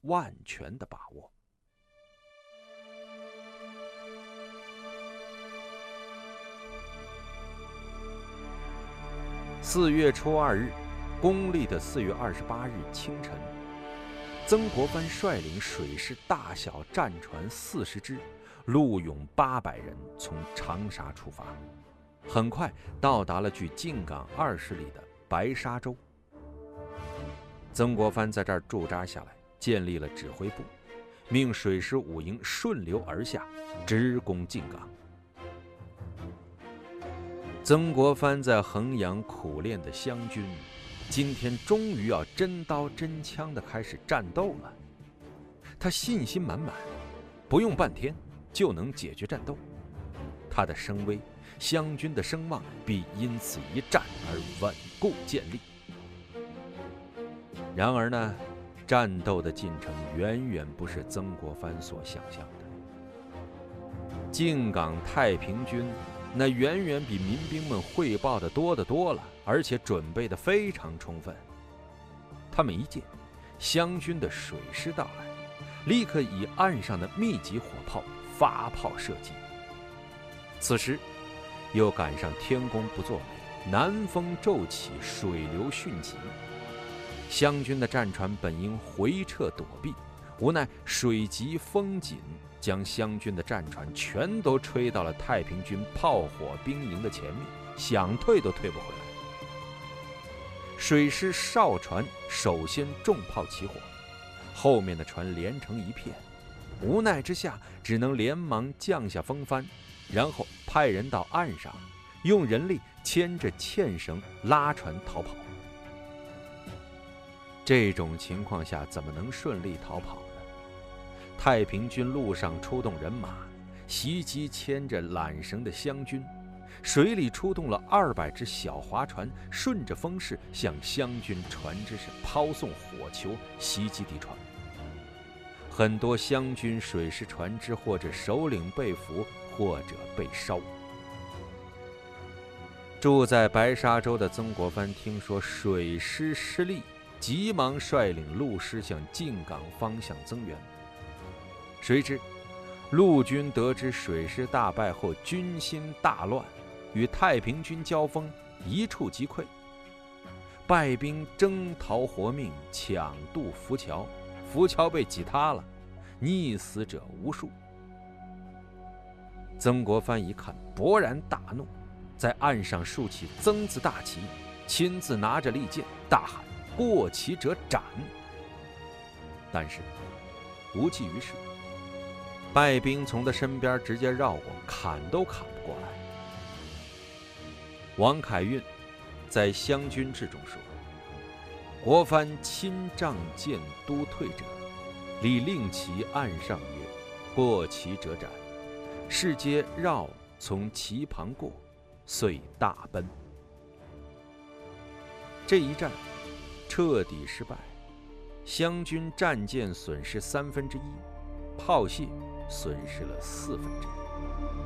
万全的把握。4月初2日，公历的4月28日清晨，曾国藩率领水师大小战船40只，陆勇800人，从长沙出发，很快到达了距靖港20里的白沙洲。曾国藩在这儿驻扎下来，建立了指挥部，命水师5营顺流而下，直攻靖港。曾国藩在衡阳苦练的湘军，今天终于要真刀真枪地开始战斗了。他信心满满，不用半天就能解决战斗。他的声威，湘军的声望必因此一战而稳固建立。然而呢，战斗的进程远远不是曾国藩所想象的。靖港太平军那远远比民兵们汇报的多得多了，而且准备得非常充分。他们一见湘军的水师到来，立刻以岸上的密集火炮发炮射击。此时又赶上天公不作美，南风骤起，水流迅急。湘军的战船本应回撤躲避，无奈水急风紧，将湘军的战船全都吹到了太平军炮火兵营的前面，想退都退不回来。水师哨船首先重炮起火，后面的船连成一片，无奈之下只能连忙降下风帆，然后派人到岸上，用人力牵着纤绳拉船逃跑。这种情况下怎么能顺利逃跑呢？太平军路上出动人马，袭击牵着缆绳的湘军，水里出动了200只小划船，顺着风势向湘军船只上抛送火球，袭击敌船。很多湘军水师船只或者首领被俘，或者被烧。住在白沙洲的曾国藩听说水师失利，急忙率领陆师向靖港方向增援。谁知陆军得知水师大败后，军心大乱，与太平军交锋，一触即溃。败兵争逃活命，抢渡浮桥，浮桥被挤塌了，溺死者无数。曾国藩一看，勃然大怒，在岸上竖起曾字大旗，亲自拿着利剑大喊：“过其者斩！”但是无济于事，败兵从他身边直接绕过，砍都砍不过来。王凯运在《湘军志》中说：“国藩亲仗剑督退者，理令其岸上曰：‘过其者斩！’士皆绕从其旁过，遂大奔。”这一战彻底失败，湘军战舰损失1/3，炮械损失了1/4。